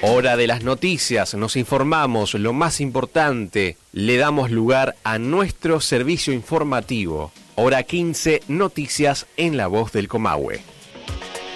Hora de las noticias, nos informamos lo más importante, le damos lugar a nuestro servicio informativo. Hora 15, noticias en La Voz del Comahue.